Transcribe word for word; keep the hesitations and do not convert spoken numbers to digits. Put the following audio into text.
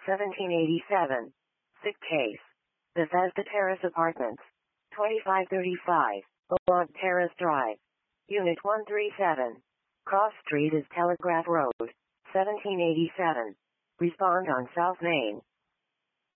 seventeen eighty-seven. Sick case. Bethesda Terrace Apartments. twenty-five thirty-five. Beaumont Terrace Drive. Unit one thirty-seven. Cross Street is Telegraph Road. seventeen eighty-seven. Respond on South Main.